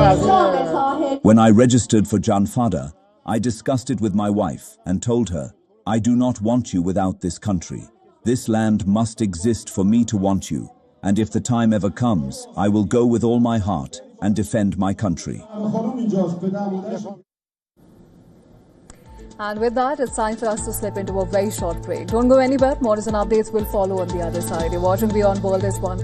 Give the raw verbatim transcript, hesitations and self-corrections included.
When I registered for Janfada, I discussed it with my wife and told her, I do not want you without this country. This land must exist for me to want you, and if the time ever comes, I will go with all my heart and defend my country. And with that, it's time for us to slip into a very short break. Don't go anywhere. More news and updates will follow on the other side. You're watching Beyond World is one.